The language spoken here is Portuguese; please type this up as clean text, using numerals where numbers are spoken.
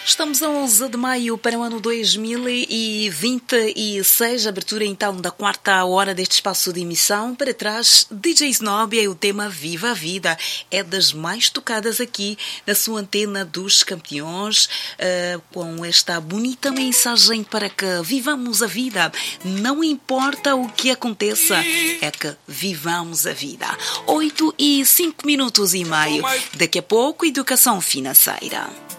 Estamos a 11 de maio para o ano 2026, abertura então da quarta hora deste espaço de emissão. Para trás, DJ Snob e o tema Viva a Vida. É das mais tocadas aqui na sua antena dos campeões, com esta bonita mensagem para que vivamos a vida. Não importa o que aconteça, é que vivamos a vida. 8 e 5 minutos e meio. Daqui a pouco, educação financeira.